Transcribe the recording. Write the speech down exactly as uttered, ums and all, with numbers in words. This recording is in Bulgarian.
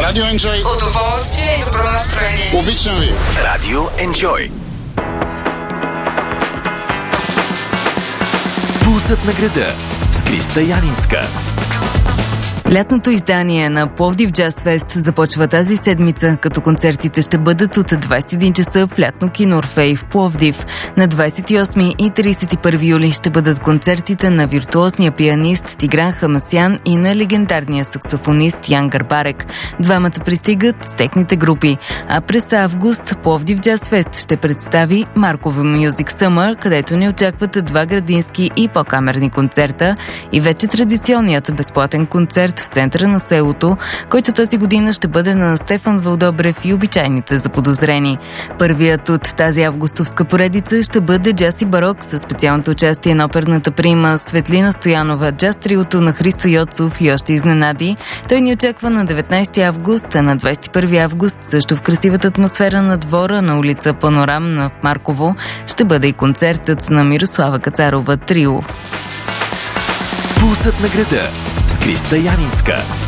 Радио Enjoy. Удоволствие и добро настроение. Обичам ви. Радио Enjoy. Пулсът на града с Криста Янинска. Лятното издание на Пловдив Джаз Фест започва тази седмица, като концертите ще бъдат от двадесет и един часа в лятно кино Орфей в Пловдив. На двадесет и осми и тридесет и първи юли ще бъдат концертите на виртуозния пианист Тигран Хамасян и на легендарния саксофонист Ян Гарбарек. Двамата пристигат с техните групи. А през август Пловдив Джаз Фест ще представи Марково Music Summer, където ни очакват два градински и по-камерни концерта и вече традиционният безплатен концерт в центъра на селото, който тази година ще бъде на Стефан Вълдобрев и обичайните заподозрени. Първият от тази августовска поредица ще бъде джаз и барок със специалното участие на оперната прима Светлина Стоянова, джаз триото на Христо Йоцов и още изненади. Той ни очаква на деветнадесети август, а на двадесет и първи август също в красивата атмосфера на двора на улица Панорамна в Марково ще бъде и концертът на Мирослава Кацарова Трио. Пулсът на града с Криста Янинска.